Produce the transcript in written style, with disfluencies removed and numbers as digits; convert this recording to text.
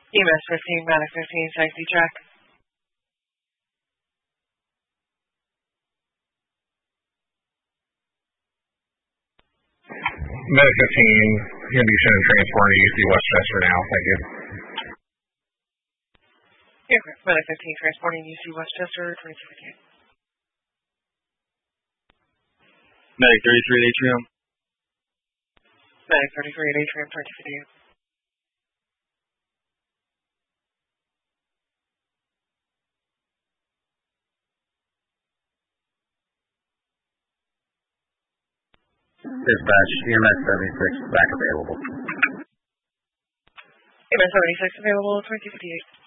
EMS 15, Medic 15, safety check. Medic 15, going to be sending transport to UC Westchester now. Thank you. Medic 15, transporting UC Westchester, 2258. Medic 33 at Atrium. Medic 33 at Atrium, 2258. Dispatch, EMS 76 back available. EMS 76 available, 2258.